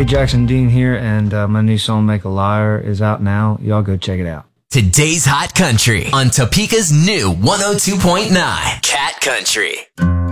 Hey, Jackson Dean here, and my new song, Make a Liar, is out now. Y'all go check it out. Today's Hot Country on Topeka's new 102.9 Cat Country.